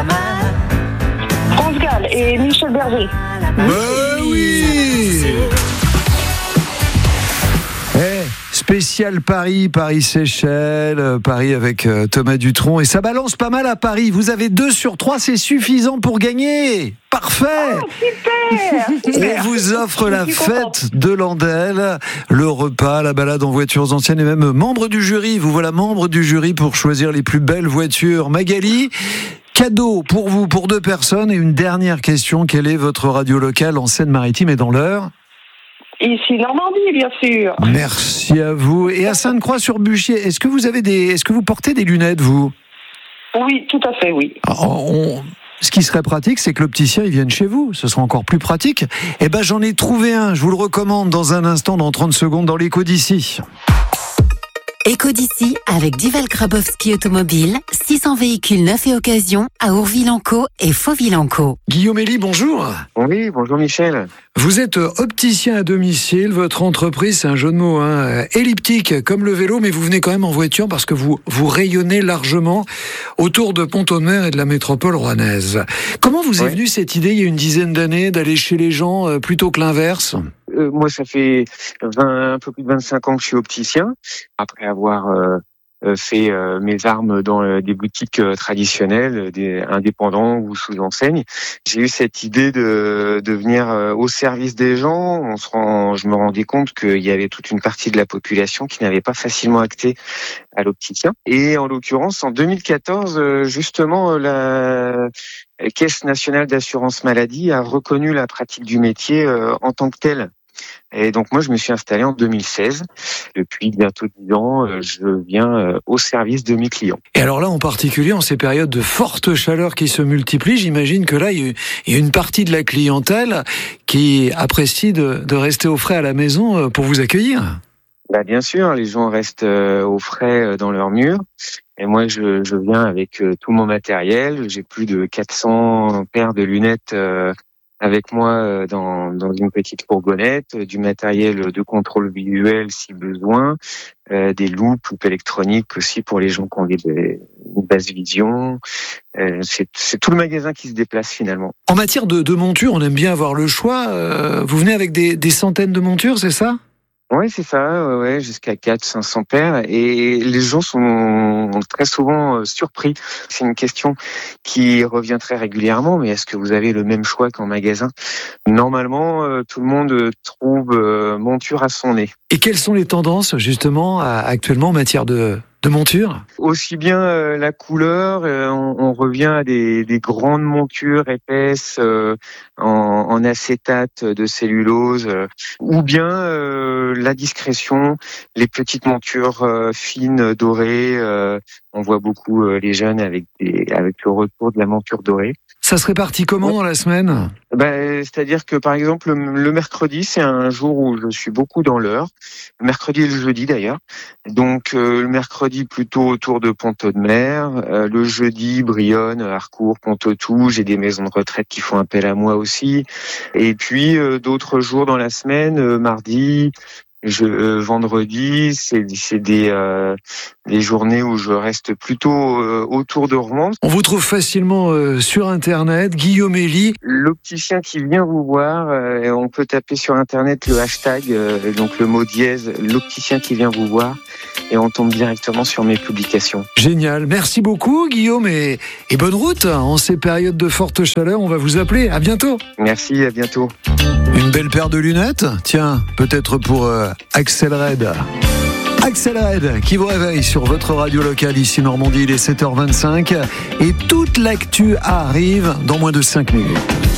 France Gall et Michel Berger. Oui. Spécial Paris-Seychelles, Paris avec Thomas Dutronc. Et ça balance pas mal à Paris. Vous avez 2 sur 3, c'est suffisant pour gagner. Parfait. Super. On vous offre la fête de Landelle, le repas, la balade en voitures anciennes et même membre du jury. Vous voilà membre du jury pour choisir les plus belles voitures. Magali, cadeau pour vous, pour 2 personnes. Et une dernière question, quelle est votre radio locale en Seine-Maritime et dans l'Eure ? Ici Normandie, bien sûr. Merci à vous. Et à Sainte-Croix-sur-Buchier, est-ce que vous portez des lunettes, vous ? Oui, tout à fait, oui. Ce qui serait pratique, c'est que l'opticien, il vienne chez vous. Ce sera encore plus pratique. Eh ben, j'en ai trouvé un. Je vous le recommande dans un instant, dans 30 secondes, dans l'écho d'ici. Écho d'ici avec Dival Grabowski Automobile, 600 véhicules neufs et occasion à Ourville-en-Caux et Fauville-en-Caux. Guillaume Elie, bonjour. Oui, bonjour Michel. Vous êtes opticien à domicile. Votre entreprise, c'est un jeu de mots, elliptique comme le vélo, mais vous venez quand même en voiture parce que vous rayonnez largement autour de Pont-de-Mer et de la métropole rouennaise. Comment vous est venue cette idée, il y a une dizaine d'années, d'aller chez les gens plutôt que l'inverse ? Moi, ça fait un peu plus de 25 ans que je suis opticien. Après avoir fait mes armes dans des boutiques traditionnelles, des indépendants ou sous enseigne, j'ai eu cette idée de venir au service des gens. Je me rendais compte qu'il y avait toute une partie de la population qui n'avait pas facilement accès à l'opticien. Et en l'occurrence, en 2014, justement, la Caisse nationale d'assurance maladie a reconnu la pratique du métier en tant que telle. Et donc moi, je me suis installé en 2016. Depuis bientôt 10 ans, je viens au service de mes clients. Et alors là, en particulier, en ces périodes de forte chaleur qui se multiplient, j'imagine que là, il y a une partie de la clientèle qui apprécie de rester au frais à la maison pour vous accueillir. Bien sûr, les gens restent au frais dans leurs murs. Et moi, je viens avec tout mon matériel. J'ai plus de 400 paires de lunettes avec moi dans une petite fourgonnette, du matériel de contrôle visuel si besoin, des loupes électroniques aussi pour les gens qui ont une basse vision. C'est tout le magasin qui se déplace finalement. En matière de montures, on aime bien avoir le choix. Vous venez avec des centaines de montures, c'est ça ? Oui, c'est ça, jusqu'à 400-500 paires. Et les gens sont très souvent surpris. C'est une question qui revient très régulièrement, mais est-ce que vous avez le même choix qu'en magasin ? Normalement, tout le monde trouve monture à son nez. Et quelles sont les tendances, justement, actuellement en matière de montures ? Aussi bien la couleur, on revient à des grandes montures épaisses en acétate de cellulose, ou bien la discrétion, les petites montures fines, dorées. On voit beaucoup les jeunes avec le retour de la monture dorée. Ça se répartit comment dans la semaine ? C'est-à-dire que par exemple le mercredi, c'est un jour où je suis beaucoup dans l'Eure. Le mercredi et le jeudi d'ailleurs. Donc le mercredi plutôt autour de Pont-de-Mer. Le jeudi, Brionne, Harcourt, Pont-Autou. J'ai des maisons de retraite qui font appel à moi aussi. Et puis d'autres jours dans la semaine, mardi, vendredi, c'est des journées où je reste plutôt autour de Rouen. On vous trouve facilement sur Internet, Guillaume Elie. L'opticien qui vient vous voir, on peut taper sur Internet le hashtag, donc le mot dièse, l'opticien qui vient vous voir, et on tombe directement sur mes publications. Génial, merci beaucoup Guillaume, et bonne route en ces périodes de forte chaleur. On va vous appeler, à bientôt. Merci, à bientôt. Une belle paire de lunettes, tiens, peut-être pour Axel Red. Axel Red qui vous réveille sur votre radio locale ici Normandie, il est 7h25 et toute l'actu arrive dans moins de 5 minutes.